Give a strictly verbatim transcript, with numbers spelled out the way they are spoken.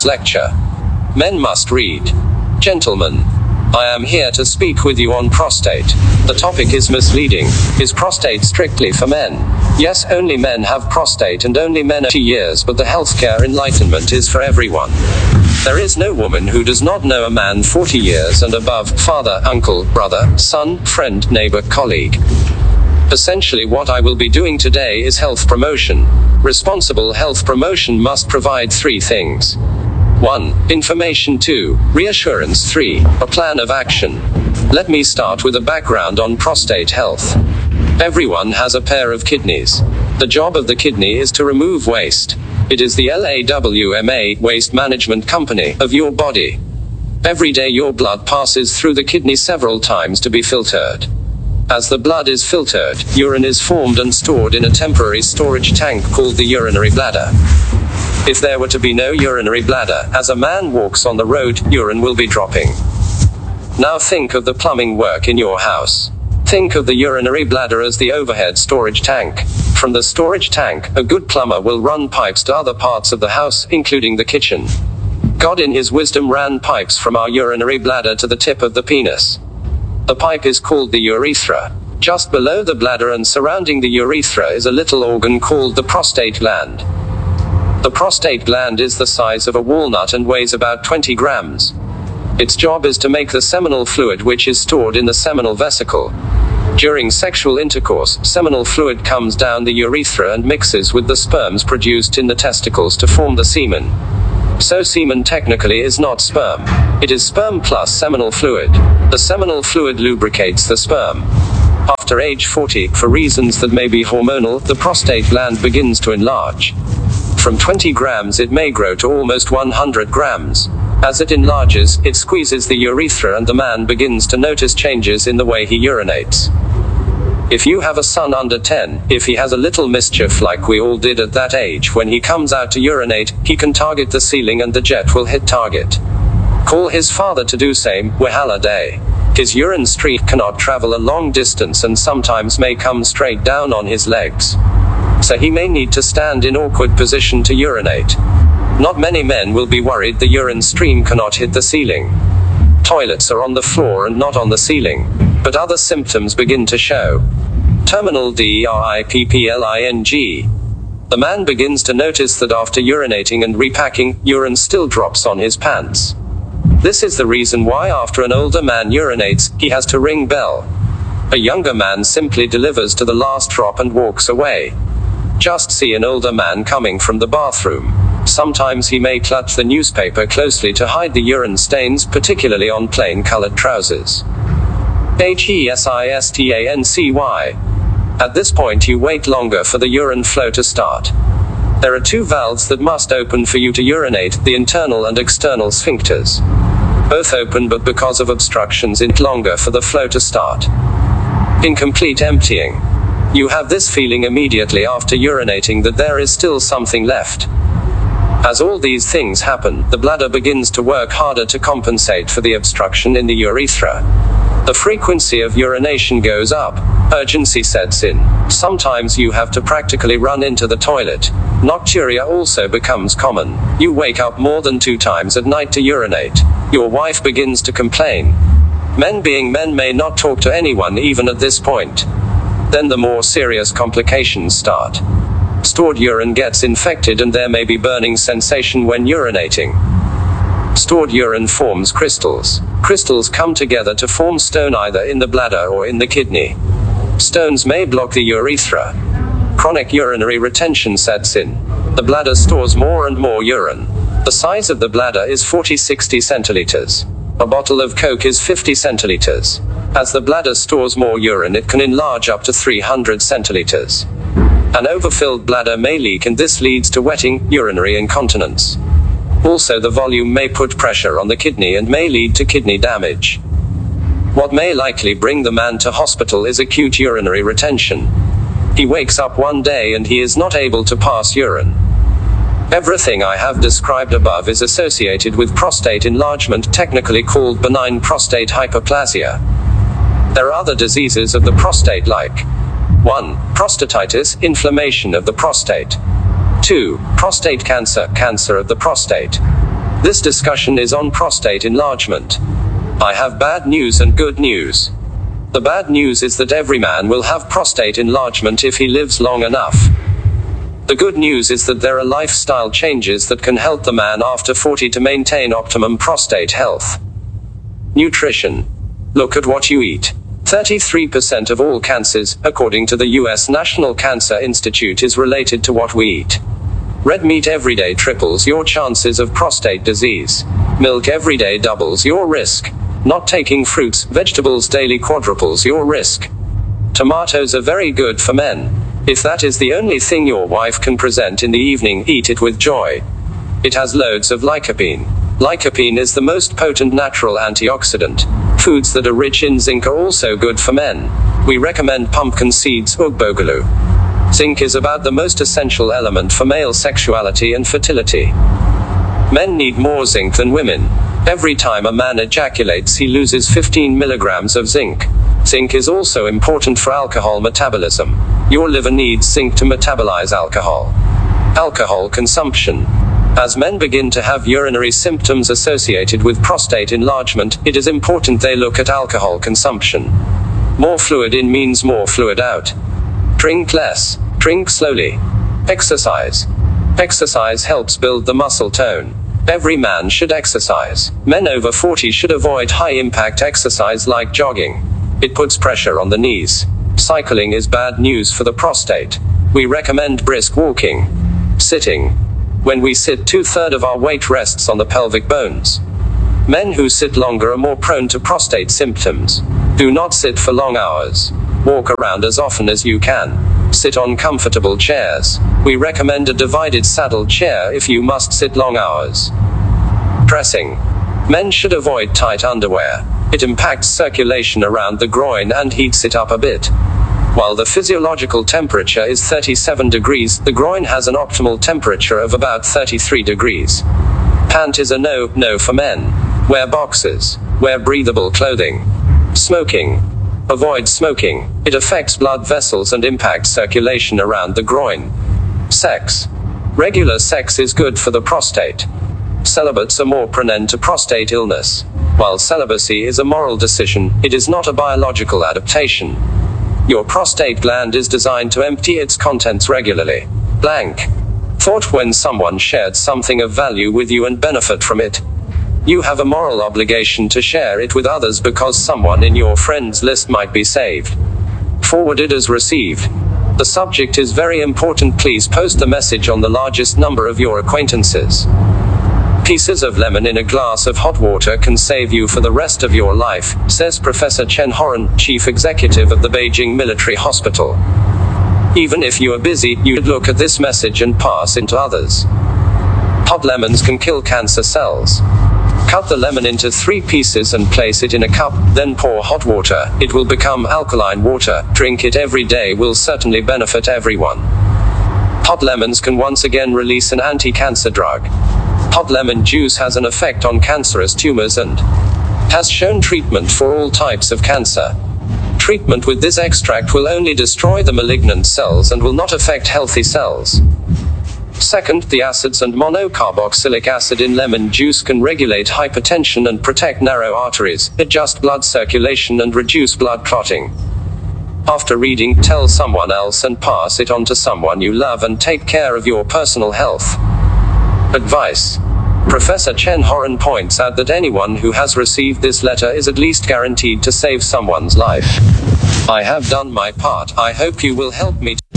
Lecture. Men must read. Gentlemen, I am here to speak with you on prostate. The topic is misleading. Is prostate strictly for men? Yes, only men have prostate and only men are two years, but the healthcare enlightenment is for everyone. There is no woman who does not know a man forty years and above, father, uncle, brother, son, friend, neighbor, colleague. Essentially, what I will be doing today is health promotion. Responsible health promotion must provide three things. one. Information. two. Reassurance. three. A plan of action. Let me start with a background on prostate health. Everyone has a pair of kidneys. The job of the kidney is to remove waste. It is the LAWMA, waste management company, of your body. Every day your blood passes through the kidney several times to be filtered. As the blood is filtered, urine is formed and stored in a temporary storage tank called the urinary bladder. If there were to be no urinary bladder, as a man walks on the road, urine will be dropping. Now think of the plumbing work in your house. Think of the urinary bladder as the overhead storage tank. From the storage tank, a good plumber will run pipes to other parts of the house, including the kitchen. God in his wisdom ran pipes from our urinary bladder to the tip of the penis. The pipe is called the urethra. Just below the bladder and surrounding the urethra is a little organ called the prostate gland. The prostate gland is the size of a walnut and weighs about twenty grams. Its job is to make the seminal fluid, which is stored in the seminal vesicle. During sexual intercourse, seminal fluid comes down the urethra and mixes with the sperms produced in the testicles to form the semen. So semen technically is not sperm. It is sperm plus seminal fluid. The seminal fluid lubricates the sperm. After age forty, for reasons that may be hormonal, the prostate gland begins to enlarge. From twenty grams it may grow to almost one hundred grams. As it enlarges, it squeezes the urethra and the man begins to notice changes in the way he urinates. If you have a son under ten, if he has a little mischief like we all did at that age, when he comes out to urinate, he can target the ceiling and the jet will hit target. Call his father to do same, wahala day. His urine stream cannot travel a long distance and sometimes may come straight down on his legs. So he may need to stand in awkward position to urinate. Not many men will be worried the urine stream cannot hit the ceiling. Toilets are on the floor and not on the ceiling. But other symptoms begin to show. Terminal dripping. The man begins to notice that after urinating and repacking, urine still drops on his pants. This is the reason why after an older man urinates, he has to ring bell. A younger man simply delivers to the last drop and walks away. Just see an older man coming from the bathroom. Sometimes he may clutch the newspaper closely to hide the urine stains, particularly on plain colored trousers. Hestancy. At this point you wait longer for the urine flow to start. There are two valves that must open for you to urinate, the internal and external sphincters. Both open, but because of obstructions it longer for the flow to start. Incomplete emptying. You have this feeling immediately after urinating that there is still something left. As all these things happen, the bladder begins to work harder to compensate for the obstruction in the urethra. The frequency of urination goes up. Urgency sets in. Sometimes you have to practically run into the toilet. Nocturia also becomes common. You wake up more than two times at night to urinate. Your wife begins to complain. Men being men may not talk to anyone even at this point. Then the more serious complications start. Stored urine gets infected and there may be burning sensation when urinating. Stored urine forms crystals. Crystals come together to form stone either in the bladder or in the kidney. Stones may block the urethra. Chronic urinary retention sets in. The bladder stores more and more urine. The size of the bladder is forty to sixty centiliters. A bottle of Coke is fifty centiliters. As the bladder stores more urine, it can enlarge up to three hundred centiliters. An overfilled bladder may leak and this leads to wetting, urinary incontinence. Also, the volume may put pressure on the kidney and may lead to kidney damage. What may likely bring the man to hospital is acute urinary retention. He wakes up one day and he is not able to pass urine. Everything I have described above is associated with prostate enlargement, technically called benign prostate hyperplasia. There are other diseases of the prostate like one. Prostatitis, inflammation of the prostate. two. Prostate cancer, cancer of the prostate. This discussion is on prostate enlargement. I have bad news and good news. The bad news is that every man will have prostate enlargement if he lives long enough. The good news is that there are lifestyle changes that can help the man after forty to maintain optimum prostate health. Nutrition. Look at what you eat. thirty-three percent of all cancers, according to the U S National Cancer Institute, is related to what we eat. Red meat every day triples your chances of prostate disease. Milk every day doubles your risk. Not taking fruits, vegetables daily quadruples your risk. Tomatoes are very good for men. If that is the only thing your wife can present in the evening, eat it with joy. It has loads of lycopene. Lycopene is the most potent natural antioxidant. Foods that are rich in zinc are also good for men. We recommend pumpkin seeds, ugbogalu. Zinc is about the most essential element for male sexuality and fertility. Men need more zinc than women. Every time a man ejaculates, he loses fifteen milligrams of zinc. Zinc is also important for alcohol metabolism. Your liver needs zinc to metabolize alcohol. Alcohol consumption. As men begin to have urinary symptoms associated with prostate enlargement, it is important they look at alcohol consumption. More fluid in means more fluid out. Drink less. Drink slowly. Exercise. Exercise helps build the muscle tone. Every man should exercise. Men over forty should avoid high-impact exercise like jogging. It puts pressure on the knees. Cycling is bad news for the prostate. We recommend brisk walking. Sitting. When we sit, two-thirds of our weight rests on the pelvic bones. Men who sit longer are more prone to prostate symptoms. Do not sit for long hours. Walk around as often as you can. Sit on comfortable chairs. We recommend a divided saddle chair if you must sit long hours. Dressing. Men should avoid tight underwear. It impacts circulation around the groin and heats it up a bit. While the physiological temperature is thirty-seven degrees, the groin has an optimal temperature of about thirty-three degrees. Pant is a no, no for men. Wear boxers. Wear breathable clothing. Smoking. Avoid smoking. It affects blood vessels and impacts circulation around the groin. Sex. Regular sex is good for the prostate. Celibates are more prone to prostate illness. While celibacy is a moral decision, it is not a biological adaptation. Your prostate gland is designed to empty its contents regularly. Blank. Thought when someone shared something of value with you and benefit from it. You have a moral obligation to share it with others because someone in your friends list might be saved. Forwarded as received. The subject is very important. Please post the message on the largest number of your acquaintances. Pieces of lemon in a glass of hot water can save you for the rest of your life, says Professor Chen Horan, chief executive of the Beijing Military Hospital. Even if you are busy, you should look at this message and pass it to others. Hot lemons can kill cancer cells. Cut the lemon into three pieces and place it in a cup, then pour hot water. It will become alkaline water. Drink it every day will certainly benefit everyone. Hot lemons can once again release an anti-cancer drug. Hot lemon juice has an effect on cancerous tumors and has shown treatment for all types of cancer. Treatment with this extract will only destroy the malignant cells and will not affect healthy cells. Second, the acids and monocarboxylic acid in lemon juice can regulate hypertension and protect narrow arteries, adjust blood circulation and reduce blood clotting. After reading, tell someone else and pass it on to someone you love and take care of your personal health. Advice. Professor Chen Horan points out that anyone who has received this letter is at least guaranteed to save someone's life. I have done my part. I hope you will help me to